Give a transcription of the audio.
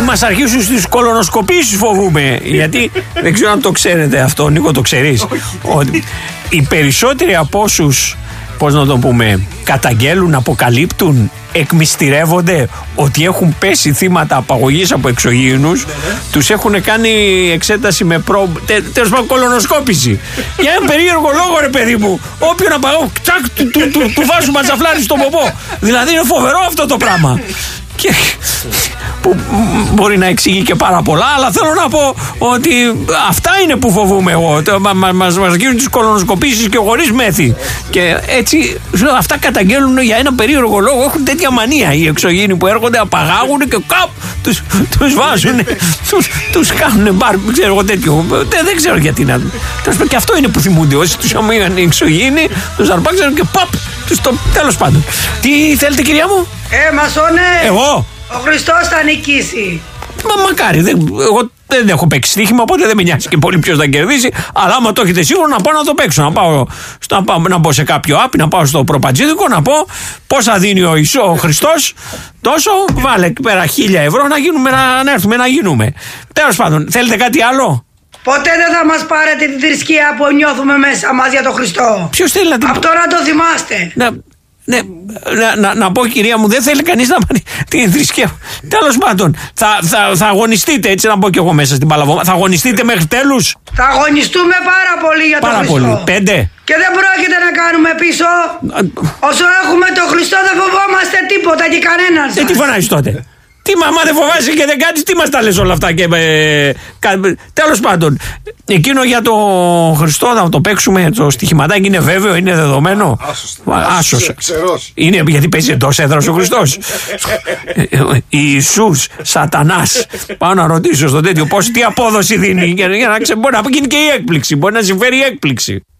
μας αρχίσουν στις κολονοσκοπήσεις φοβούμε. Γιατί δεν ξέρω αν το ξέρετε αυτό, Νίκο, το ξέρεις. Ότι οι περισσότεροι από όσους, πώς να το πούμε, καταγγέλουν, αποκαλύπτουν, εκμυστηρεύονται ότι έχουν πέσει θύματα απαγωγής από εξωγήινους, τους έχουν κάνει εξέταση με τέλος πάντων κολονοσκόπηση. Για ένα περίεργο λόγο, ρε παιδί μου, όποιον απαγωγή, τσακ, του βάζουν ματζαφλάρι στον ποπό. Δηλαδή είναι φοβερό αυτό το πράγμα. Και που μπορεί να εξηγεί και πάρα πολλά, αλλά θέλω να πω ότι αυτά είναι που φοβούμαι εγώ. Μας γίνουν τις κολονοσκοπήσεις και χωρίς μέθη. Και έτσι αυτά καταγγέλνουν για ένα περίεργο λόγο. Έχουν τέτοια μανία οι εξωγήινοι που έρχονται, απαγάγουν και κάπου τους βάζουν, τους κάνουν μπαρ, ξέρω εγώ τέτοιο. Δεν ξέρω γιατί να. Και αυτό είναι που θυμούνται. Όσοι τους αμήναν οι εξωγήινοι, τους αρπάξαν και παπ, τέλος πάντων. Τι θέλετε, κυρία μου? Μασόνε! Εγώ! Ο Χριστός θα νικήσει. Μακάρι, εγώ δεν έχω παίξει στοίχημα, οπότε δεν με νοιάζει και πολύ ποιος θα κερδίσει. Αλλά άμα το έχετε σίγουρο, να πάω να το παίξω. Να πάω σε κάποιο app, να πάω στο προπατζίδικο, να πω πόσα δίνει ο Χριστός. Τόσο, βάλε εκεί πέρα 1.000 ευρώ να έρθουμε να γίνουμε. Τέλος πάντων, θέλετε κάτι άλλο? Ποτέ δεν θα μας πάρετε τη θρησκεία που νιώθουμε μέσα μας για τον Χριστό. Ποιος θέλει να την... Αυτό να το θυμάστε. Ναι, να πω, κυρία μου, δεν θέλει κανείς να πάρει την θρησκεία. Τέλος πάντων, θα αγωνιστείτε, έτσι να πω κι εγώ μέσα στην Παλαβώμα. Θα αγωνιστείτε μέχρι τέλους. Θα αγωνιστούμε πάρα πολύ για τον Χριστό. Πάρα πολύ. 5. Και δεν πρόκειται να κάνουμε πίσω. Όσο έχουμε τον Χριστό δεν φοβόμαστε τίποτα και κανέναν σας. Τι φωνάζεις τότε? Τι μαμά δεν φοβάσαι και δεν κάνεις, τι μας τα λες όλα αυτά? Τέλος πάντων, εκείνο για το Χριστό να το παίξουμε, το στοιχηματάκι είναι βέβαιο, είναι δεδομένο. Άσος. Είναι γιατί παίζει εντός έδρας ο Χριστός. Ιησούς, Σατανάς. Πάω να ρωτήσω στο τέτοιο τι απόδοση δίνει για να μπορεί να γίνει και η έκπληξη. Μπορεί να συμφέρει η έκπληξη.